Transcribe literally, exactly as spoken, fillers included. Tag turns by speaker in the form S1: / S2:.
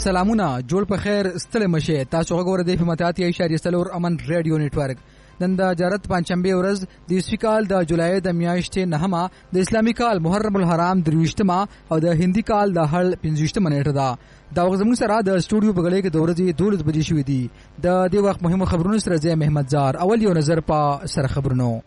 S1: سلامونه جوړ په خیر ستل مشه تاسو وګورئ د فماتات اشاریه سلور امن ریډیو نتورک نن د جرت پنځمبه ورځ د اسفیکال د جولای د میاشتې نهمه د اسلامي کال محرم الحرام درويشتمه او د هندي کال د هل پنځويشتمه نیټه ده دا وخت زموږ سره د سټوډیو په غړي کې د ورځې دولس بجې شوې دي د دې وخت مهمه خبرونو سره زه محمد زار اول یو نظر په سره خبرونو